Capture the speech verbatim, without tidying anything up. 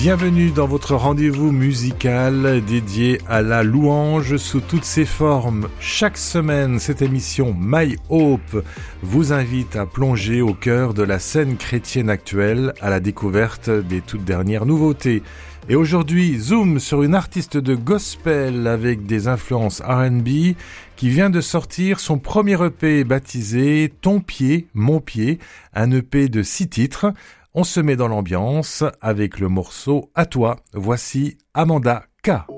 Bienvenue dans votre rendez-vous musical dédié à la louange sous toutes ses formes. Chaque semaine, cette émission My Hope vous invite à plonger au cœur de la scène chrétienne actuelle à la découverte des toutes dernières nouveautés. Et aujourd'hui, zoom sur une artiste de gospel avec des influences R and B qui vient de sortir son premier E P baptisé Ton pied, mon pied, un E P de six titres. On se met dans l'ambiance avec le morceau À toi. Voici Amanda K.